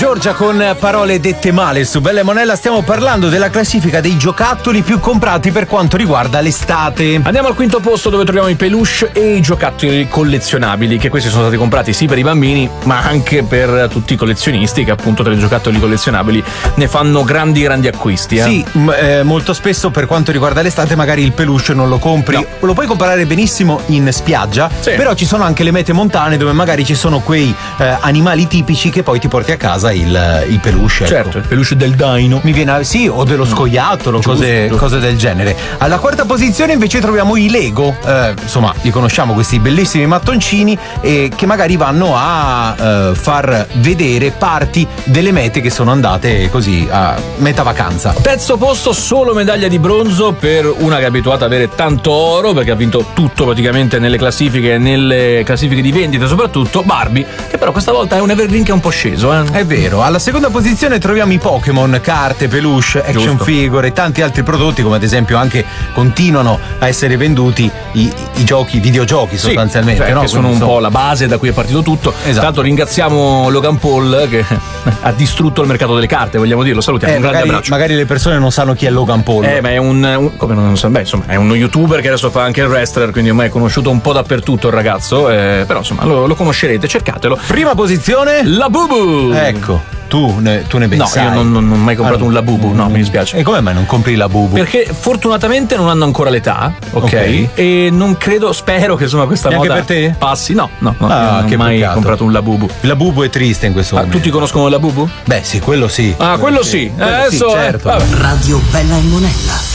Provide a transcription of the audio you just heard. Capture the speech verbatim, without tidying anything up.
Giorgia con parole dette male su Bella e Monella. Stiamo parlando della classifica dei giocattoli più comprati per quanto riguarda l'estate. Andiamo al quinto posto, dove troviamo i peluche e i giocattoli collezionabili, che questi sono stati comprati sì per i bambini ma anche per tutti i collezionisti, che appunto tra i giocattoli collezionabili ne fanno grandi grandi acquisti. eh. Sì, m- eh, molto spesso per quanto riguarda l'estate magari il peluche non lo compri, No. lo puoi comprare benissimo in spiaggia, Sì. però ci sono anche le mete montane dove magari ci sono quei eh, animali tipici che poi ti porti a casa il, il peluche. Certo, ecco. il peluche del daino. Mi viene, sì, o dello scoiattolo, Giusto, cose, giusto. cose del genere. Alla quarta posizione invece troviamo i Lego. Eh, insomma, li conosciamo questi bellissimi mattoncini eh, che magari vanno a eh, far vedere parti delle mete che sono andate così a metà vacanza. Terzo posto, solo medaglia di bronzo per una che è abituata ad avere tanto oro, perché ha vinto tutto praticamente nelle classifiche, nelle classifiche di vendita soprattutto, Barbie, che però questa volta è un evergreen che è un po' sceso. Eh. È vero, alla seconda posizione troviamo i Pokémon, carte, peluche, action Giusto. figure e tanti altri prodotti, come ad esempio anche continuano a essere venduti i, i giochi, i videogiochi Sì, sostanzialmente, cioè, no? che sono Quindi un sono- po' la base da cui è partito tutto. Esatto. Tanto ringraziamo Logan Paul che ha distrutto il mercato delle carte, vogliamo dirlo, salutiamo, Eh, un grande magari, abbraccio. magari le persone non sanno chi è Logan Paul. Eh, ma è un, un- come non so, beh, insomma, è uno youtuber che adesso fa anche il wrestler, quindi ormai è conosciuto un po' dappertutto il ragazzo, eh, però insomma lo, lo conoscerete, cercatelo. Prima posizione? La Bubu! Ecco, tu ne, tu ne ben No, sai. io non, non- non ho mai comprato Ah, un Labubu, no, mi dispiace. E come mai non compri la Bubu? Perché fortunatamente non hanno ancora l'età, ok? Ok. E non credo, spero che insomma questa Neanche moda per te? passi. No, no, no, Ah, io non che ho mai peccato. comprato un Labubu. La Bubu è triste in questo Ah, momento. tutti conoscono il Labubu? Beh, sì, quello sì. Ah, quello sì. Quello Adesso, sì, eh, certo. vabbè. Radio Bella e Monella.